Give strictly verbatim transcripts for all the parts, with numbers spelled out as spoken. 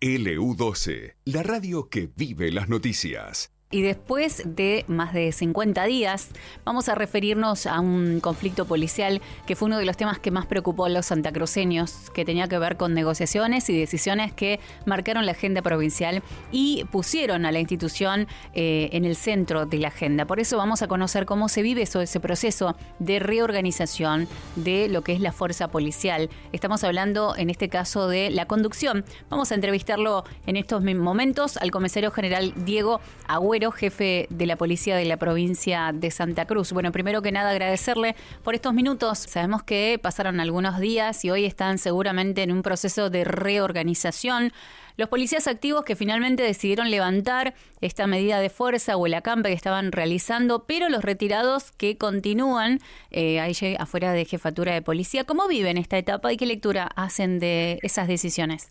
L U doce, la radio que vive las noticias. Y después de más de cincuenta días, vamos a referirnos a un conflicto policial que fue uno de los temas que más preocupó a los santacruceños, que tenía que ver con negociaciones y decisiones que marcaron la agenda provincial y pusieron a la institución eh, en el centro de la agenda. Por eso vamos a conocer cómo se vive eso, ese proceso de reorganización de lo que es la fuerza policial. Estamos hablando en este caso de la conducción. Vamos a entrevistarlo en estos momentos al comisario general Diego Agüero, jefe de la policía de la provincia de Santa Cruz. Bueno, primero que nada agradecerle por estos minutos. Sabemos que pasaron algunos días y hoy están seguramente en un proceso de reorganización. Los policías activos que finalmente decidieron levantar esta medida de fuerza o el acampe que estaban realizando, pero los retirados que continúan eh, ahí afuera de jefatura de policía. ¿Cómo viven esta etapa y qué lectura hacen de esas decisiones?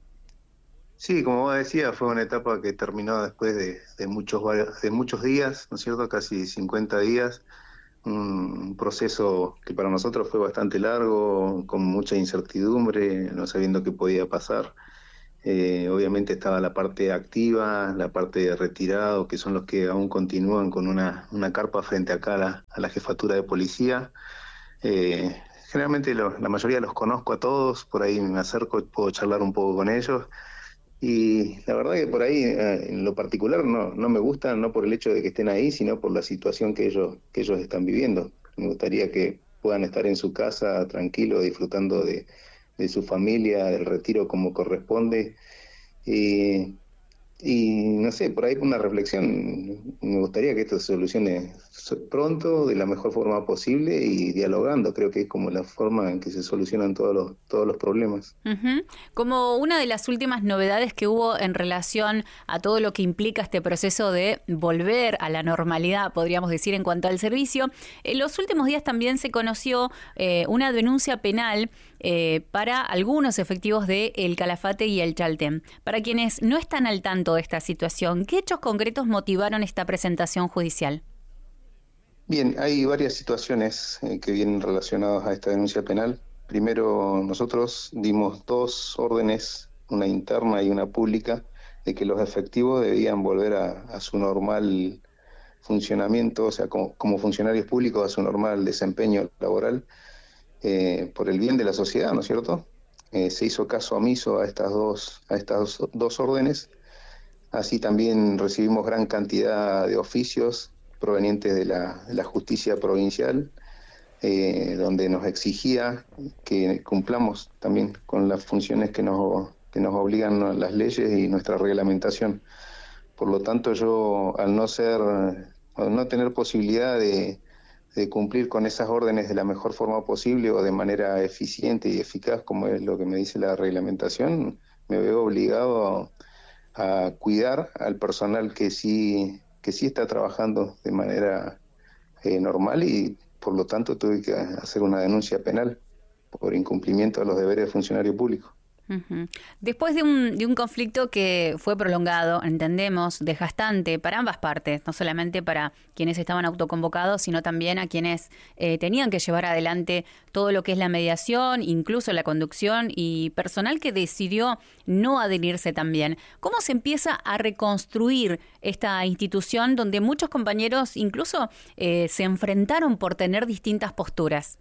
Sí, como vos decías, fue una etapa que terminó después de, de, muchos, de muchos días, ¿no es cierto? Casi cincuenta días, un proceso que para nosotros fue bastante largo, con mucha incertidumbre, no sabiendo qué podía pasar. Eh, obviamente estaba la parte activa, la parte de retirados, que son los que aún continúan con una, una carpa frente acá a la, a la jefatura de policía. Eh, generalmente lo, la mayoría los conozco a todos, por ahí me acerco y puedo charlar un poco con ellos. Y la verdad que por ahí, en lo particular, no, no me gustan, no por el hecho de que estén ahí, sino por la situación que ellos, que ellos están viviendo. Me gustaría que puedan estar en su casa tranquilos, disfrutando de, de su familia, del retiro como corresponde. Y, y no sé, por ahí una reflexión, me gustaría que esto se solucione pronto, de la mejor forma posible y dialogando. Creo que es como la forma en que se solucionan todos los, todos los problemas. Uh-huh. Como una de las últimas novedades que hubo en relación a todo lo que implica este proceso de volver a la normalidad, podríamos decir, en cuanto al servicio, en los últimos días también se conoció eh, una denuncia penal eh, para algunos efectivos de El Calafate y el Chaltén. Para quienes no están al tanto de esta situación, ¿qué hechos concretos motivaron esta presentación judicial? Bien, hay varias situaciones eh, que vienen relacionadas a esta denuncia penal. Primero, nosotros dimos dos órdenes, una interna y una pública, de que los efectivos debían volver a, a su normal funcionamiento, o sea, como, como funcionarios públicos, a su normal desempeño laboral, eh, por el bien de la sociedad, ¿no es cierto? Eh, se hizo caso omiso a estas dos, a estas dos, dos órdenes. Así también recibimos gran cantidad de oficios provenientes de la, de la justicia provincial, eh, donde nos exigía que cumplamos también con las funciones que nos, que nos obligan las leyes y nuestra reglamentación. Por lo tanto, yo, al no ser, al no tener posibilidad de, de cumplir con esas órdenes de la mejor forma posible o de manera eficiente y eficaz, como es lo que me dice la reglamentación, me veo obligado a, a cuidar al personal que sí que sí está trabajando de manera eh, normal y por lo tanto tuve que hacer una denuncia penal por incumplimiento de los deberes de funcionario público. Uh-huh. Después de un, de un conflicto que fue prolongado, entendemos, desgastante para ambas partes, no solamente para quienes estaban autoconvocados, sino también a quienes eh, tenían que llevar adelante todo lo que es la mediación, incluso la conducción y personal que decidió no adherirse también. ¿Cómo se empieza a reconstruir esta institución donde muchos compañeros incluso eh, se enfrentaron por tener distintas posturas?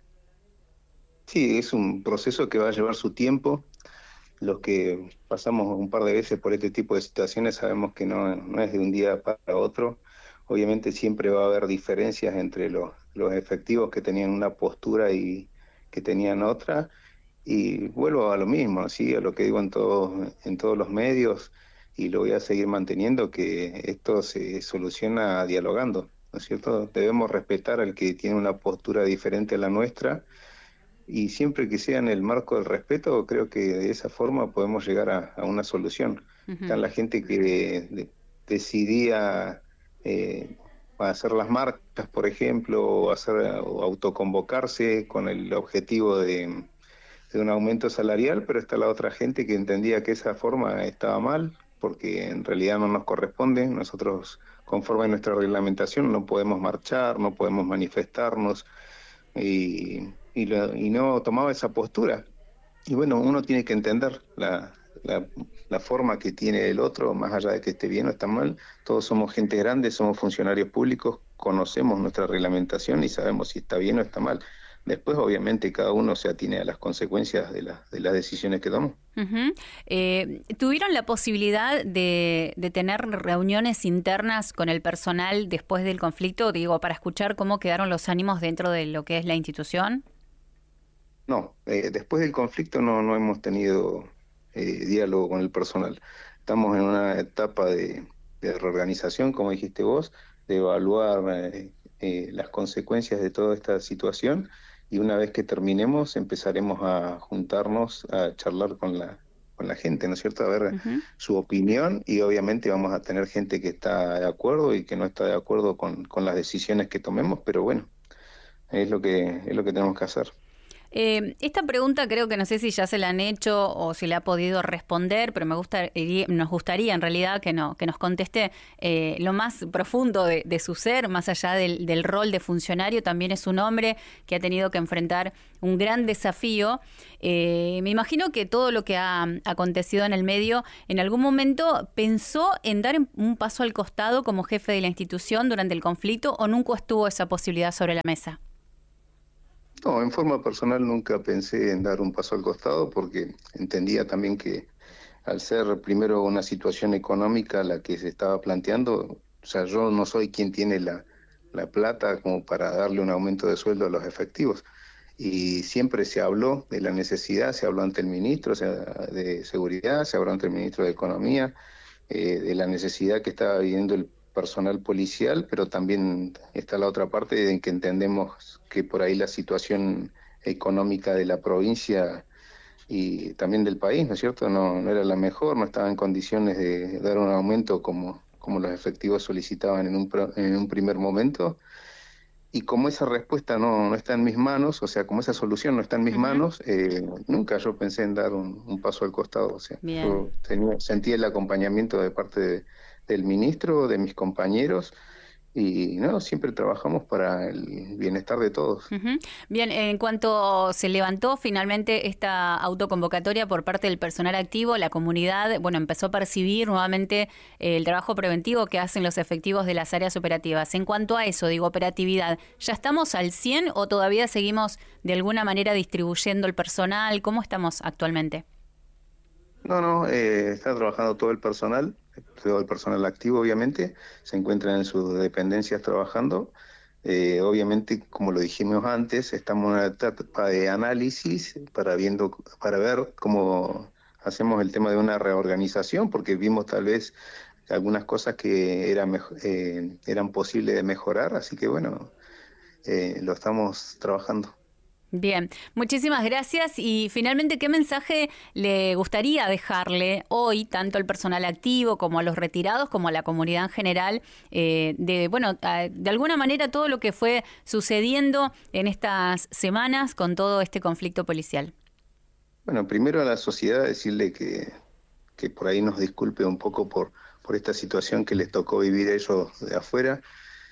Sí, es un proceso que va a llevar su tiempo. Los que pasamos un par de veces por este tipo de situaciones sabemos que no, no es de un día para otro. Obviamente siempre va a haber diferencias entre los, los efectivos que tenían una postura y que tenían otra. Y vuelvo a lo mismo, ¿sí? A lo que digo en todos, en todos los medios, y lo voy a seguir manteniendo, que esto se soluciona dialogando, ¿no es cierto? Debemos respetar al que tiene una postura diferente a la nuestra, y siempre que sea en el marco del respeto, creo que de esa forma podemos llegar a, a una solución. Uh-huh. Está la gente que de, de, decidía eh, hacer las marcas, por ejemplo, o, hacer, o autoconvocarse con el objetivo de, de un aumento salarial, pero está la otra gente que entendía que esa forma estaba mal, porque en realidad no nos corresponde. Nosotros, conforme a nuestra reglamentación, no podemos marchar, no podemos manifestarnos, y... Y, lo, y no tomaba esa postura. Y bueno, uno tiene que entender la, la, la forma que tiene el otro, más allá de que esté bien o está mal. Todos somos gente grande, somos funcionarios públicos, conocemos nuestra reglamentación y sabemos si está bien o está mal. Después, obviamente, cada uno se atiene a las consecuencias de, la, de las decisiones que toma. Uh-huh. Eh, ¿Tuvieron la posibilidad de, de tener reuniones internas con el personal después del conflicto, digo, para escuchar cómo quedaron los ánimos dentro de lo que es la institución? No, eh, después del conflicto no, no hemos tenido eh, diálogo con el personal. Estamos en una etapa de, de reorganización, como dijiste vos, de evaluar eh, eh, las consecuencias de toda esta situación, y una vez que terminemos empezaremos a juntarnos a charlar con la con la gente, ¿no es cierto? A ver uh-huh. su opinión, y obviamente vamos a tener gente que está de acuerdo y que no está de acuerdo con, con las decisiones que tomemos, pero bueno, es lo que es lo que tenemos que hacer. Eh, esta pregunta creo que no sé si ya se la han hecho o si le ha podido responder, pero me gusta, nos gustaría en realidad que, no, que nos conteste eh, lo más profundo de, de su ser, más allá del, del rol de funcionario. También es un hombre que ha tenido que enfrentar un gran desafío. Eh, me imagino que todo lo que ha acontecido en el medio, en algún momento pensó en dar un paso al costado como jefe de la institución durante el conflicto, ¿o nunca estuvo esa posibilidad sobre la mesa? No, en forma personal nunca pensé en dar un paso al costado, porque entendía también que al ser primero una situación económica la que se estaba planteando, o sea, yo no soy quien tiene la, la plata como para darle un aumento de sueldo a los efectivos. Y siempre se habló de la necesidad, se habló ante el ministro de Seguridad, se habló ante el ministro de Economía, eh, de la necesidad que estaba viviendo el personal policial, pero también está la otra parte en que entendemos que por ahí la situación económica de la provincia y también del país, ¿no es cierto?, no, no era la mejor, no estaba en condiciones de dar un aumento como, como los efectivos solicitaban en un, en un primer momento. Y como esa respuesta no, no está en mis manos, o sea, como esa solución no está en mis uh-huh. manos, eh, nunca yo pensé en dar un, un paso al costado. O sea, Bien. yo tenía, sentí el acompañamiento de parte de, del ministro, de mis compañeros, y no, siempre trabajamos para el bienestar de todos. Uh-huh. Bien, en cuanto se levantó finalmente esta autoconvocatoria por parte del personal activo, la comunidad, bueno, empezó a percibir nuevamente el trabajo preventivo que hacen los efectivos de las áreas operativas. En cuanto a eso, digo, operatividad, ¿ya estamos al cien o todavía seguimos de alguna manera distribuyendo el personal? ¿Cómo estamos actualmente? No, no, eh, está trabajando todo el personal. Todo el personal activo, obviamente, se encuentra en sus dependencias trabajando. Eh, obviamente, como lo dijimos antes, estamos en una etapa de análisis para, viendo, para ver cómo hacemos el tema de una reorganización, porque vimos tal vez algunas cosas que era mejor, eh, eran posibles de mejorar, así que bueno, eh, lo estamos trabajando. Bien, muchísimas gracias. Y finalmente, ¿qué mensaje le gustaría dejarle hoy tanto al personal activo como a los retirados, como a la comunidad en general, eh, de bueno, de alguna manera todo lo que fue sucediendo en estas semanas con todo este conflicto policial? Bueno, primero a la sociedad decirle que, que por ahí nos disculpe un poco por, por esta situación que les tocó vivir a ellos de afuera.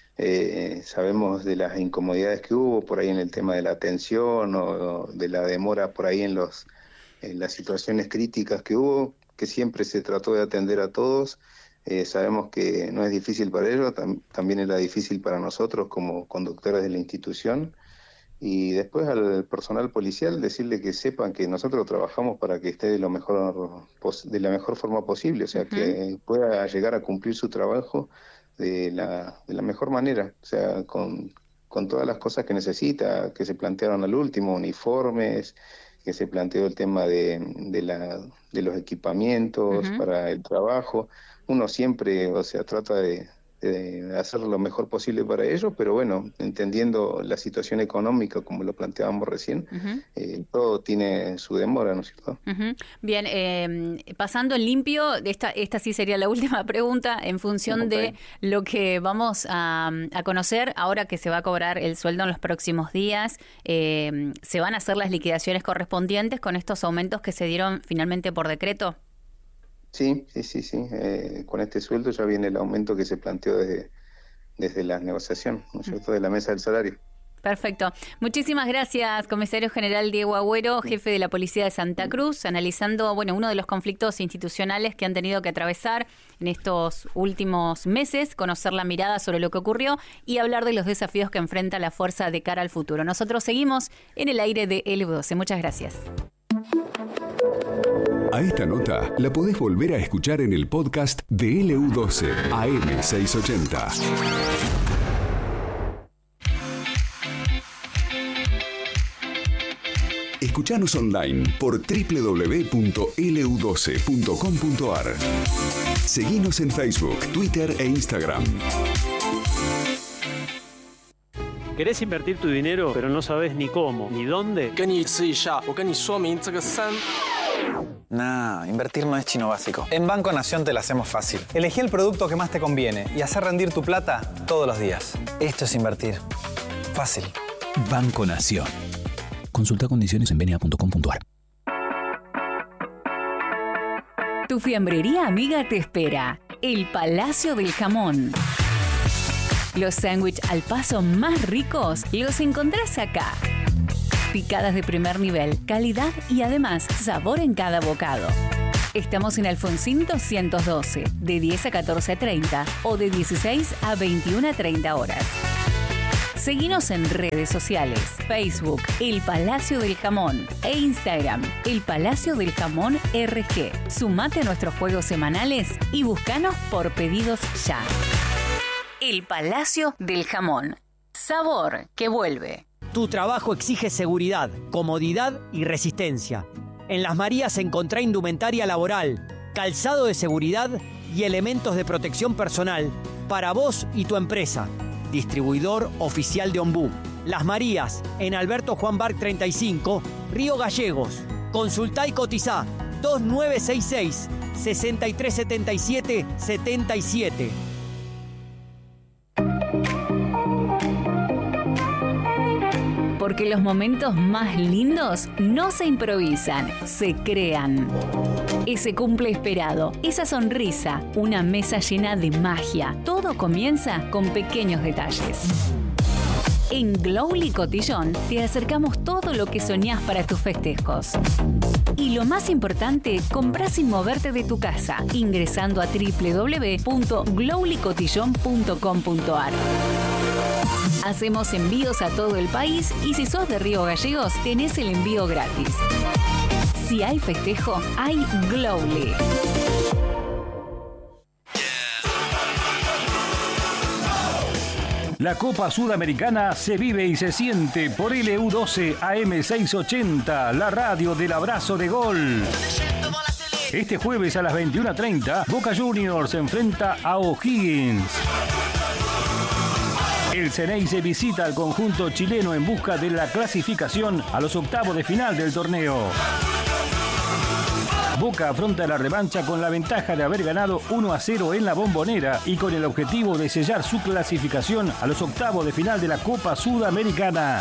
Eh, sabemos de las incomodidades que hubo por ahí en el tema de la atención o de la demora por ahí en, los, en las situaciones críticas que hubo, que siempre se trató de atender a todos. Eh, sabemos que no es difícil para ellos, tam- también era difícil para nosotros como conductores de la institución. Y después al personal policial decirle que sepan que nosotros trabajamos para que esté de, lo mejor, de la mejor forma posible, o sea, uh-huh. que pueda llegar a cumplir su trabajo de la, de la mejor manera, o sea, con, con todas las cosas que necesita, que se plantearon al último, uniformes, que se planteó el tema de, de, la, de los equipamientos uh-huh. para el trabajo. Uno siempre, o sea, trata de, de hacer lo mejor posible para ellos, pero bueno, entendiendo la situación económica, como lo planteábamos recién, uh-huh. eh, todo tiene su demora, ¿no es cierto? Uh-huh. Bien, eh, pasando en limpio, esta, esta sí sería la última pregunta, en función okay. de lo que vamos a, a conocer ahora que se va a cobrar el sueldo en los próximos días. Eh, ¿se van a hacer las liquidaciones correspondientes con estos aumentos que se dieron finalmente por decreto? Sí, sí, sí, sí. Eh, con este sueldo ya viene el aumento que se planteó desde, desde la negociación, ¿no es cierto?, de la mesa del salario. Perfecto. Muchísimas gracias, comisario general Diego Agüero, jefe de la Policía de Santa Cruz, analizando, bueno, uno de los conflictos institucionales que han tenido que atravesar en estos últimos meses, conocer la mirada sobre lo que ocurrió y hablar de los desafíos que enfrenta la fuerza de cara al futuro. Nosotros seguimos en el aire de L U doce. Muchas gracias. A esta nota la podés volver a escuchar en el podcast de L U doce A M seiscientos ochenta. Escuchanos online por doble u doble u doble u punto l u doce punto com punto a r. Seguinos en Facebook, Twitter e Instagram. ¿Querés invertir tu dinero, pero no sabes ni cómo, ni dónde? Nah, invertir no es chino básico. En Banco Nación te la hacemos fácil. Elegí el producto que más te conviene y hacer rendir tu plata todos los días. Esto es invertir. Fácil. Banco Nación. Consulta condiciones en b n a punto com punto a r. Tu fiambrería amiga te espera. El Palacio del Jamón. Los sándwiches al paso más ricos los encontrás acá. Picadas de primer nivel, calidad y además sabor en cada bocado. Estamos en Alfonsín doscientos doce, de diez a catorce treinta o de dieciséis a veintiuna treinta horas. Seguinos en redes sociales, Facebook, El Palacio del Jamón e Instagram, El Palacio del Jamón R G. Sumate a nuestros juegos semanales y búscanos por pedidos ya. El Palacio del Jamón. Sabor que vuelve. Tu trabajo exige seguridad, comodidad y resistencia. En Las Marías encontrá indumentaria laboral, calzado de seguridad y elementos de protección personal para vos y tu empresa. Distribuidor oficial de Ombú. Las Marías, en Alberto Juan Barc treinta y cinco, Río Gallegos. Consultá y cotizá dos nueve seis seis, seis tres siete siete, siete siete. Porque los momentos más lindos no se improvisan, se crean. Ese cumple esperado, esa sonrisa, una mesa llena de magia. Todo comienza con pequeños detalles. En Glowly Cotillón te acercamos todo lo que soñás para tus festejos. Y lo más importante, comprá sin moverte de tu casa, ingresando a doble u doble u doble u punto glowly cotillón punto com punto a r. Hacemos envíos a todo el país y si sos de Río Gallegos, tenés el envío gratis. Si hay festejo, hay Glowly. La Copa Sudamericana se vive y se siente por L U doce A M seiscientos ochenta, la radio del abrazo de gol. Este jueves a las veintiuna treinta, Boca Juniors se enfrenta a O'Higgins. El Ceneice visita al conjunto chileno en busca de la clasificación a los octavos de final del torneo. Boca afronta la revancha con la ventaja de haber ganado uno a cero en la Bombonera y con el objetivo de sellar su clasificación a los octavos de final de la Copa Sudamericana.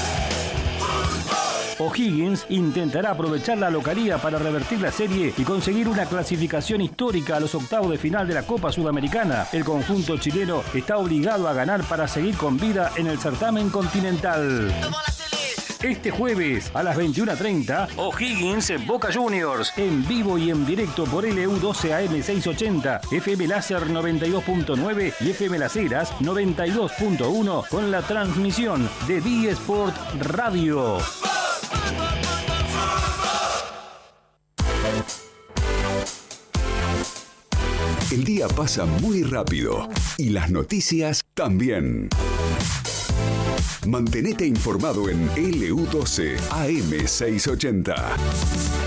O'Higgins intentará aprovechar la localía para revertir la serie y conseguir una clasificación histórica a los octavos de final de la Copa Sudamericana. El conjunto chileno está obligado a ganar para seguir con vida en el certamen continental. Este jueves a las veintiuna treinta, O'Higgins en Boca Juniors, en vivo y en directo por L U doce A M seiscientos ochenta, F M Láser noventa y dos punto nueve y F M Las Heras noventa y dos punto uno con la transmisión de D Sport Radio. El día pasa muy rápido y las noticias también. Mantenete informado en L U doce A M seiscientos ochenta.